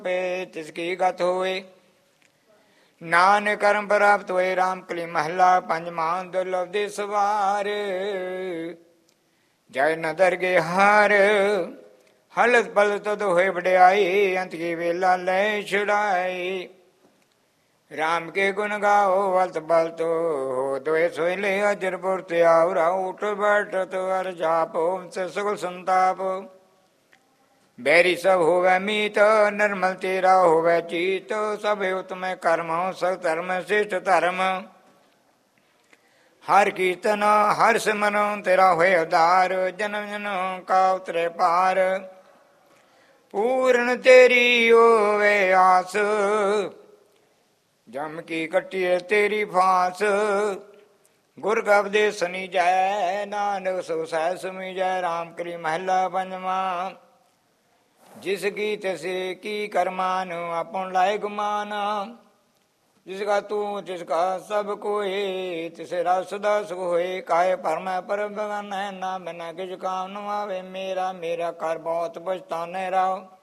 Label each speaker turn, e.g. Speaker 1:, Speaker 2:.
Speaker 1: पे तिसकी गत होए। नानक करम प्राप्त होए राम कली महला पंजवा दुर्लभ दे सवार। जय न दरगे हार हलत पलत तद होए बड़ाई अंत की वेला ले छुड़ाई। राम के गुण गाओ वलत बलत हो दोए सोले अजर पुरत आवरा उठ बैठ तो अर जाप ओम से सगल संताप। बैरी सब होवे मीत निर्मल तेरा होवे चीत सब उत्तम कर्म सब धर्म श्रेष्ठ धर्म। हर कीर्तन हर सिमरन तेरा होए उदार जन्म जन्म का उतरे पार। पूर्ण तेरी होवे आस जम की कटिए तेरी फांस। गुर का उपदेश सुनी जाय नानक सो सह सुमी जाय। राम करी महला पंजवा जिस गीत से की करमान अपन लाए गुमान। जिसका तू जिसका सब कोई तिसे सदा सुख होए। काहे परम पर बगन है ना बिना किस काम न आवे। मेरा मेरा कर बहुत पछताने रहो